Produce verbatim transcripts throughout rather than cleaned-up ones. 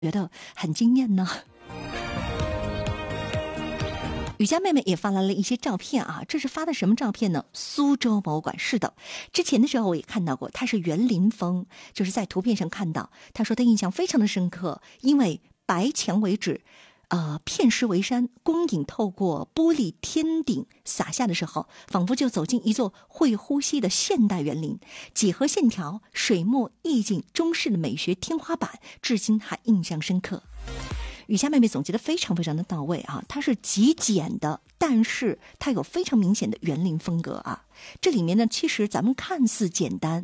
觉得很惊艳呢。雨佳妹妹也发来了一些照片啊，这是发的什么照片呢？苏州博物馆，是的，之前的时候我也看到过，它是园林风，就是在图片上看到，她说她印象非常的深刻，因为白墙为纸，呃，片石为山，光影透过玻璃天顶洒下的时候，仿佛就走进一座会呼吸的现代园林，几何线条、水墨意境、中式的美学天花板，至今还印象深刻。雨佳妹妹总结的非常非常的到位啊，它是极简的，但是它有非常明显的园林风格啊。这里面呢，其实咱们看似简单，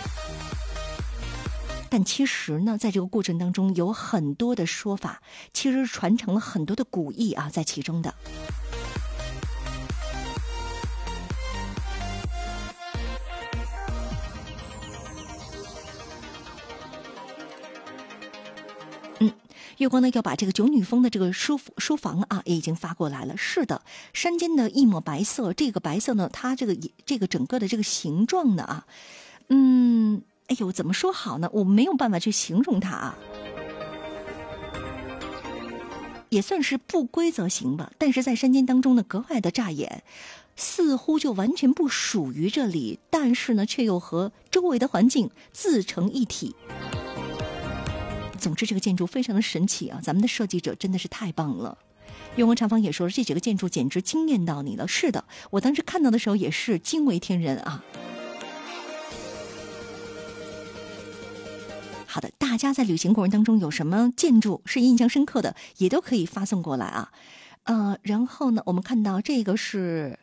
但其实呢，在这个过程当中有很多的说法，其实传承了很多的古意啊，在其中的。嗯，月光呢要把这个九女峰的这个书书房啊也已经发过来了。是的，山间的一抹白色，这个白色呢，它这个这个整个的这个形状呢啊，嗯，哎呦，怎么说好呢？我没有办法去形容它啊，也算是不规则形吧。但是在山间当中呢，格外的扎眼，似乎就完全不属于这里，但是呢，却又和周围的环境自成一体。总之这个建筑非常的神奇啊，咱们的设计者真的是太棒了。月光长房也说了，这几个建筑简直惊艳到你了。是的，我当时看到的时候也是惊为天人啊。好的，大家在旅行过程当中有什么建筑是印象深刻的，也都可以发送过来啊。呃，然后呢，我们看到这个是，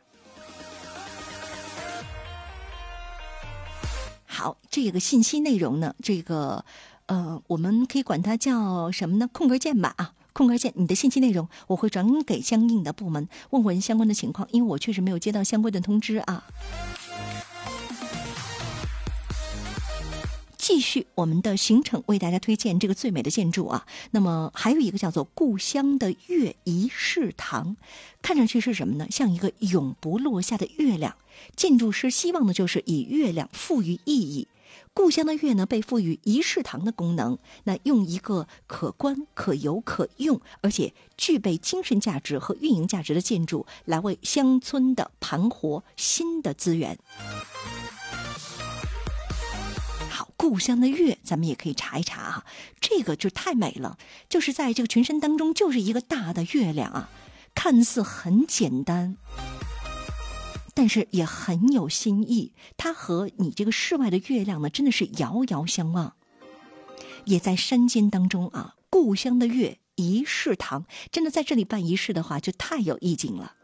好，这个信息内容呢，这个呃，我们可以管它叫什么呢？空格键吧啊，空格键，你的信息内容我会转给相应的部门，问问相关的情况，因为我确实没有接到相关的通知啊。继续我们的行程，为大家推荐这个最美的建筑啊。那么还有一个叫做故乡的月仪式堂，看上去是什么呢？像一个永不落下的月亮。建筑师希望的就是以月亮赋予意义。故乡的月呢，被赋予仪式堂的功能，那用一个可观、可游、可用，而且具备精神价值和运营价值的建筑，来为乡村的盘活新的资源。好，故乡的月，咱们也可以查一查啊，这个就太美了，就是在这个群山当中，就是一个大的月亮啊，看似很简单，但是也很有新意，它和你这个室外的月亮呢，真的是遥遥相望。也在山间当中啊，故乡的月仪式堂，真的在这里办仪式的话，就太有意境了。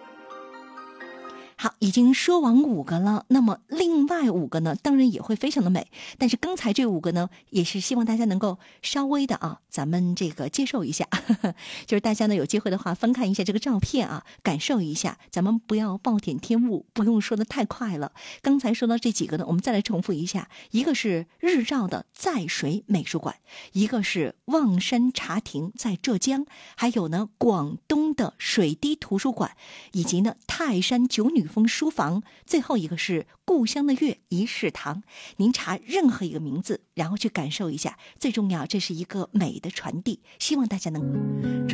好，已经说完五个了，那么另外五个呢，当然也会非常的美，但是刚才这五个呢，也是希望大家能够稍微的啊，咱们这个接受一下，呵呵，就是大家呢有机会的话翻看一下这个照片啊，感受一下，咱们不要暴殄天物，不用说的太快了。刚才说到这几个呢，我们再来重复一下，一个是日照的在水美术馆，一个是望山茶亭在浙江，还有呢广东的水滴图书馆，以及呢泰山九女峰书房，最后一个是故乡的月仪式堂。您查任何一个名字，然后去感受一下，最重要这是一个美的传递，希望大家能